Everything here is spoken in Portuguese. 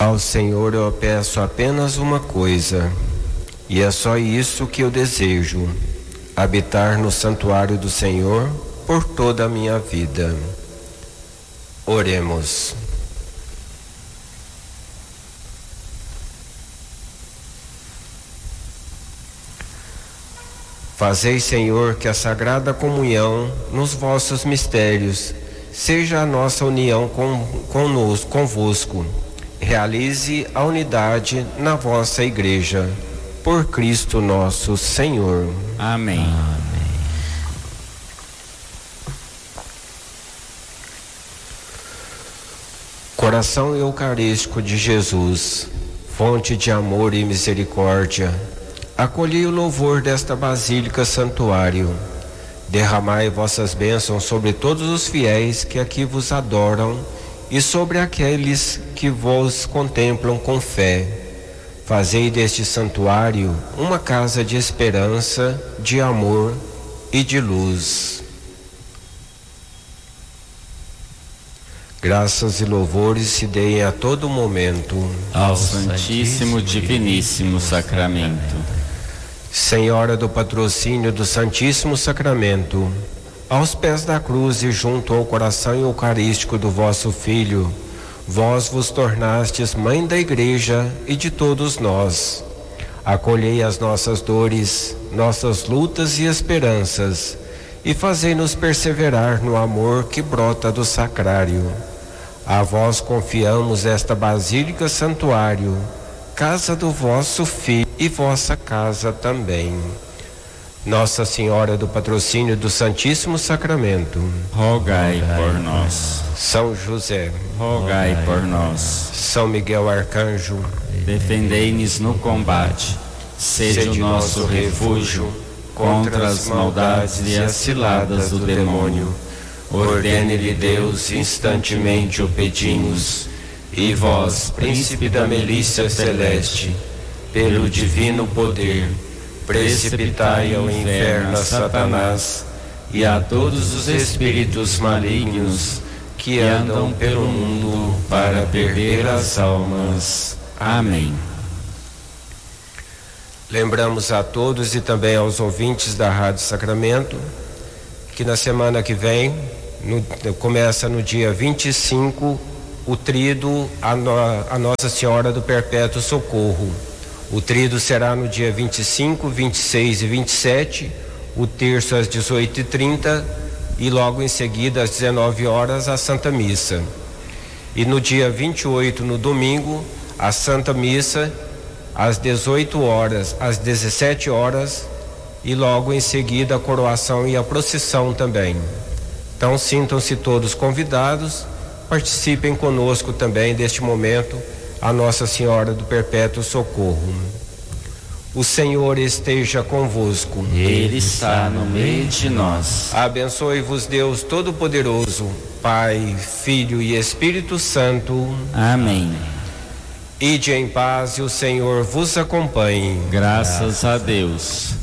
Ao Senhor eu peço apenas uma coisa, e é só isso que eu desejo: habitar no santuário do Senhor por toda a minha vida. Oremos. Fazei, Senhor, que a sagrada comunhão nos vossos mistérios seja a nossa união convosco. Realize a unidade na vossa igreja, por Cristo nosso Senhor. Amém. Coração eucarístico de Jesus, fonte de amor e misericórdia, acolhei o louvor desta basílica santuário. Derramai vossas bênçãos sobre todos os fiéis que aqui vos adoram e sobre aqueles que vos contemplam com fé. Fazei deste santuário uma casa de esperança, de amor e de luz. Graças e louvores se deem a todo momento ao Santíssimo Diviníssimo Sacramento. Senhora do patrocínio do Santíssimo Sacramento, aos pés da cruz e junto ao coração eucarístico do vosso Filho, vós vos tornastes mãe da Igreja e de todos nós. Acolhei as nossas dores, nossas lutas e esperanças, e fazei-nos perseverar no amor que brota do sacrário. A vós confiamos esta basílica santuário, casa do vosso Filho e vossa casa também. Nossa Senhora do patrocínio do Santíssimo Sacramento, rogai por nós. São José, rogai por nós. São Miguel Arcanjo, defendei-nos no combate. Sede o nosso refúgio contra as maldades e as ciladas do demônio. Ordene-lhe Deus, instantemente o pedimos. E vós, príncipe da milícia celeste, pelo divino poder, precipitai ao inferno a Satanás e a todos os espíritos malignos que andam pelo mundo para perder as almas. Amém. Lembramos a todos e também aos ouvintes da Rádio Sacramento que na semana que vem, começa no dia 25, o trido a Nossa Senhora do Perpétuo Socorro. O trido será no dia 25, 26 e 27, o terço às 18h30 e logo em seguida às 19 horas a Santa Missa. E no dia 28, no domingo, a Santa Missa às 18 horas, às 17 horas e logo em seguida a coroação e a procissão também. Então sintam-se todos convidados, participem conosco também deste momento a Nossa Senhora do Perpétuo Socorro. O Senhor esteja convosco. Ele está no meio de nós. Abençoe-vos Deus Todo-Poderoso, Pai, Filho e Espírito Santo. Amém. Ide em paz e o Senhor vos acompanhe. Graças a Deus.